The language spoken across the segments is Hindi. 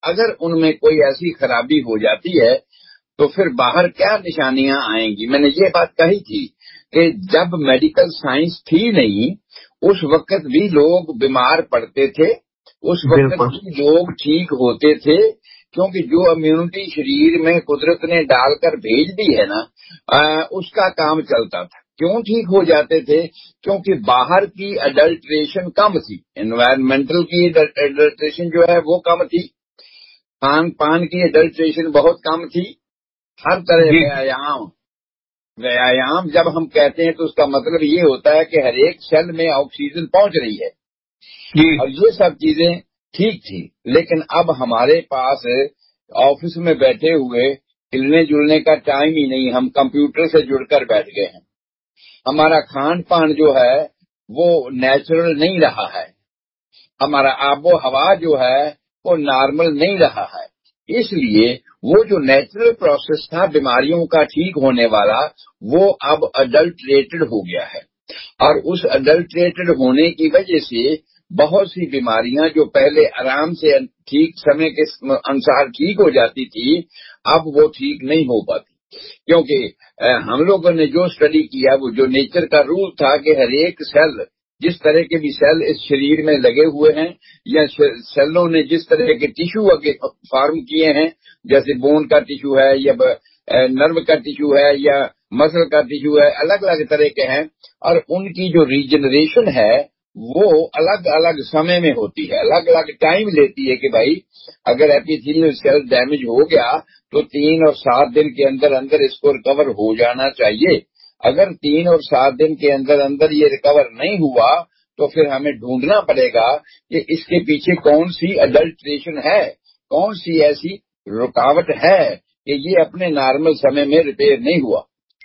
अगर उनमें कोई ऐसी खराबी हो जाती है तो फिर बाहर क्या निशानियां आएंगी। मैंने ये बात कही थी कि जब मेडिकल साइंस थी नहीं, उस वक्त भी लोग बीमार पड़ते थे, उस वक्त भी लोग ठीक होते थे, क्योंकि जो इम्यूनिटी शरीर में कुदरत ने डालकर भेज दी है ना, उसका काम चलता था। क्यों ठीक हो जाते थे? क्योंकि बाहर की अडल्ट्रेशन कम थी, एनवायरमेंटल की अडल्ट्रेशन जो है वो कम थी, खान पान की अडल्ट्रेशन बहुत कम थी, हर तरह व्यायाम जब हम कहते हैं तो उसका मतलब ये होता है कि हर एक सेल में ऑक्सीजन पहुंच रही है और ये सब चीजें ठीक थी। लेकिन अब हमारे पास ऑफिस में बैठे हुए हिलने जुलने का टाइम ही नहीं, हम कंप्यूटर से जुड़कर बैठ गए हैं। हमारा खान पान जो है वो नेचुरल नहीं रहा है, हमारा आबो हवा जो है वो नॉर्मल नहीं रहा है। इसलिए वो जो नेचुरल प्रोसेस था बीमारियों का ठीक होने वाला, वो अब अडल्ट्रेटेड हो गया है। और उस अडल्ट्रेटेड होने की वजह से बहुत सी बीमारियां जो पहले आराम से ठीक समय के अनुसार ठीक हो जाती थी, अब वो ठीक नहीं हो पाती। क्योंकि हम लोगों ने जो स्टडी किया, वो जो नेचर का रूल था कि हर एक सेल, जिस तरह के भी सेल इस शरीर में लगे हुए हैं या सेलों ने जिस तरह के टिश्यू फॉर्म किए हैं, जैसे बोन का टिश्यू है या नर्व का टिश्यू है या मसल का टिश्यू है, अलग अलग तरह के हैं, और उनकी जो रीजनरेशन है वो अलग अलग समय में होती है, अलग अलग टाइम लेती है। कि भाई अगर एपिथेलियल सेल डैमेज हो गया तो 3 और 7 दिन के अंदर अंदर इसको रिकवर हो जाना चाहिए। अगर 3 और 7 दिन के अंदर अंदर ये रिकवर नहीं हुआ तो फिर हमें ढूंढना पड़ेगा कि इसके पीछे कौन सी अडल्ट्रेशन है, कौन सी ऐसी रुकावट है कि ये अपने नॉर्मल समय में रिपेयर नहीं हुआ।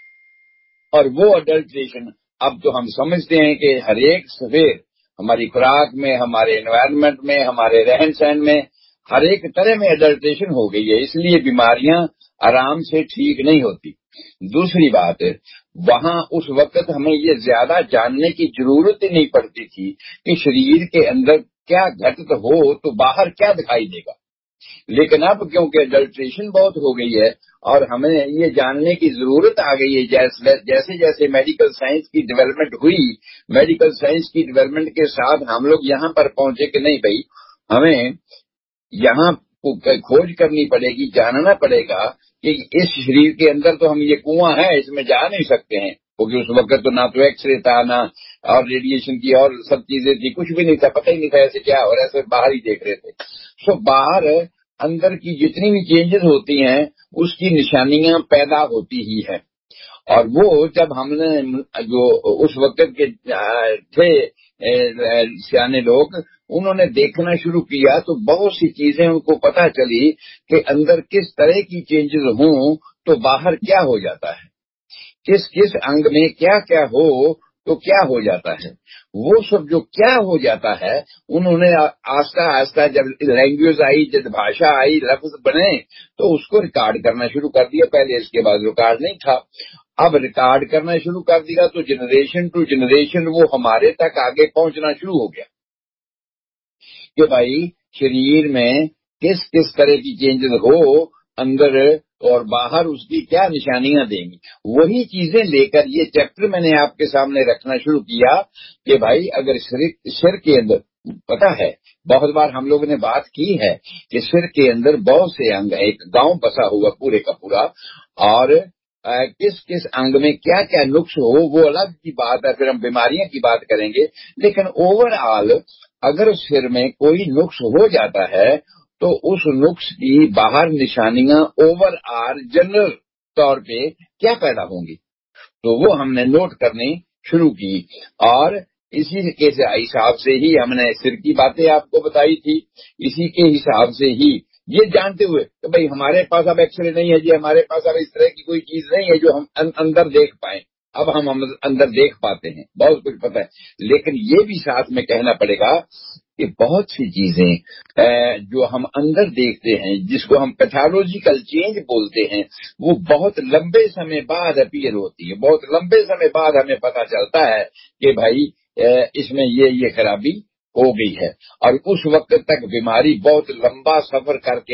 और वो अडल्ट्रेशन अब तो हम समझते हैं कि हर एक सवेर हमारी खुराक में, हमारे एनवायरनमेंट में, हमारे रहन सहन में हर एक तरह में अडल्ट्रेशन हो गई है, इसलिए बीमारियां आराम से ठीक नहीं होती। दूसरी बात, वहां उस वक्त हमें ये ज्यादा जानने की जरूरत ही नहीं पड़ती थी कि शरीर के अंदर क्या घटित हो तो बाहर क्या दिखाई देगा। लेकिन अब क्योंकि अडल्ट्रेशन बहुत हो गई है और हमें ये जानने की जरूरत आ गई है, जैसे जैसे मेडिकल साइंस की डेवलपमेंट हुई, मेडिकल साइंस की डेवलपमेंट के साथ हम लोग यहाँ पर पहुंचे कि नहीं भाई, हमें यहाँ खोज करनी पड़ेगी, जानना पड़ेगा कि इस शरीर के अंदर तो हम ये कुआं है, इसमें जा नहीं सकते हैं, क्योंकि उस वक्त तो ना तो एक्सरे था, ना और रेडिएशन की और सब चीजें थी, कुछ भी नहीं था, पता ही नहीं था ऐसे क्या, और ऐसे बाहर ही देख रहे थे। सो बाहर अंदर की जितनी भी चेंजेस होती हैं उसकी निशानियां पैदा होती ही है। और वो जब हमने जो उस वक्त के थे सियाने लोग, उन्होंने देखना शुरू किया तो बहुत सी चीजें उनको पता चली कि अंदर किस तरह की चेंजेस हों तो बाहर क्या हो जाता है, किस किस अंग में क्या क्या हो तो क्या हो जाता है। वो सब जो क्या हो जाता है उन्होंने आस्ता आस्ता जब लैंग्वेज आई, जब भाषा आई, लफ्ज बने तो उसको रिकॉर्ड करना शुरू कर दिया। पहले इसके बाद रिकॉर्ड नहीं था, अब रिकॉर्ड करना शुरू कर दिया तो जनरेशन टू जनरेशन वो हमारे तक आगे पहुंचना शुरू हो गया कि भाई शरीर में किस किस तरह की चेंजेस हो अंदर और बाहर, उसकी क्या निशानियां देंगी। वही चीजें लेकर ये चैप्टर मैंने आपके सामने रखना शुरू किया कि भाई अगर सिर के अंदर, पता है बहुत बार हम लोगों ने बात की है कि सिर के अंदर बहुत से अंग है, एक गांव बसा हुआ पूरे का पूरा, और किस किस अंग में क्या क्या नुक्स हो वो अलग की बात है, फिर हम बीमारियां की बात करेंगे। लेकिन ओवरऑल अगर सिर में कोई नुक्स हो जाता है तो उस नुक्स की बाहर निशानियां ओवरऑल जनरल तौर पे क्या पैदा होंगी, तो वो हमने नोट करनी शुरू की। और इसी के हिसाब से ही हमने सिर की बातें आपको बताई थी, इसी के हिसाब से ही ये जानते हुए कि भाई हमारे पास अब एक्सरे नहीं है जी, हमारे पास अब इस तरह की कोई चीज नहीं है जो हम अंदर देख पाए। अब हम अंदर देख पाते हैं, बहुत कुछ पता है। लेकिन ये भी साथ में कहना पड़ेगा कि बहुत सी चीजें जो हम अंदर देखते हैं, जिसको हम पैथोलॉजिकल चेंज बोलते हैं, वो बहुत लंबे समय बाद अपीयर होती है, बहुत लंबे समय बाद हमें पता चलता है कि भाई इसमें ये खराबी हो गई है। और उस वक्त तक बीमारी बहुत लंबा सफर करके